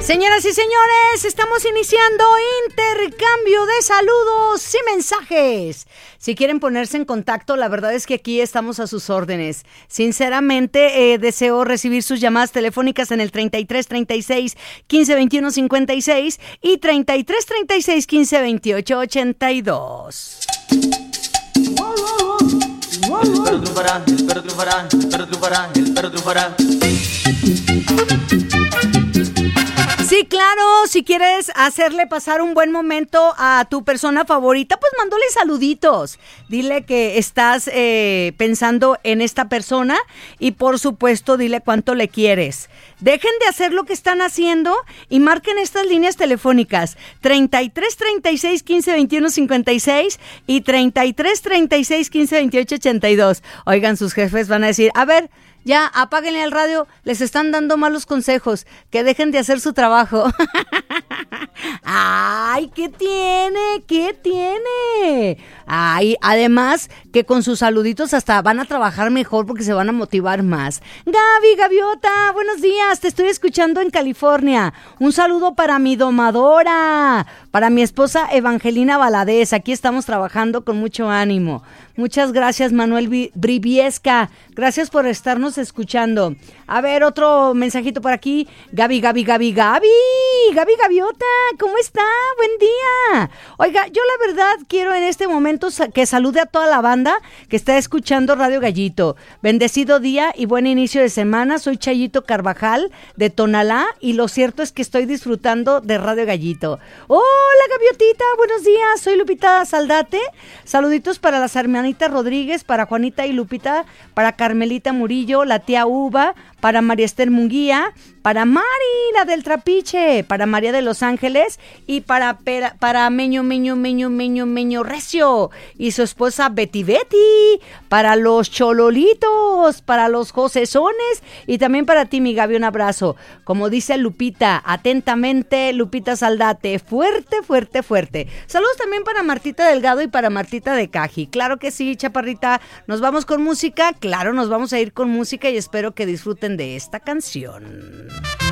Señoras y señores, estamos iniciando intercambio de saludos y mensajes. Si quieren ponerse en contacto, la verdad es que aquí estamos a sus órdenes. Sinceramente, deseo recibir sus llamadas telefónicas en el 33 36 15 21 56 y 33 36 15 28 82. El perro triunfará, el perro triunfará, el perro triunfará, el perro triunfará. Sí, claro, si quieres hacerle pasar un buen momento a tu persona favorita, pues mándale saluditos. Dile que estás pensando en esta persona y por supuesto dile cuánto le quieres. Dejen de hacer lo que están haciendo y marquen estas líneas telefónicas 33 36 15 21 56 y 33 36 15 28 82. Oigan, sus jefes van a decir, a ver, ya, apáguenle al radio, les están dando malos consejos, que dejen de hacer su trabajo. ¡Ay, qué tiene! ¿Qué tiene? Ay, además que con sus saluditos hasta van a trabajar mejor porque se van a motivar más. Gaby, Gaviota, buenos días, te estoy escuchando en California. Un saludo para mi domadora, para mi esposa Evangelina Valadez, aquí estamos trabajando con mucho ánimo. Muchas gracias, Manuel Briviesca. Gracias por estarnos escuchando. A ver, otro mensajito por aquí. Gaby Gaviota, ¿cómo está? Buen día. Oiga, yo la verdad quiero en este momento que salude a toda la banda que está escuchando Radio Gallito. Bendecido día y buen inicio de semana. Soy Chayito Carvajal de Tonalá y lo cierto es que estoy disfrutando de Radio Gallito. Hola, Gaviotita, buenos días. Soy Lupita Saldate. Saluditos para las hermanitas Rodríguez, para Juanita y Lupita, para Carmelita Murillo, la tía Uva, para María Esther Munguía, para Mari, la del Trapiche, para María de Los Ángeles y para Meño Recio y su esposa Betty, para los Chololitos, para los Josesones y también para ti, mi Gaby, un abrazo. Como dice Lupita, atentamente, Lupita Saldate, fuerte, fuerte, fuerte. Saludos también para Martita Delgado y para Martita de Caji. Claro que sí, chaparrita. ¿Nos vamos con música? Claro, nos vamos a ir con música y espero que disfruten de esta canción.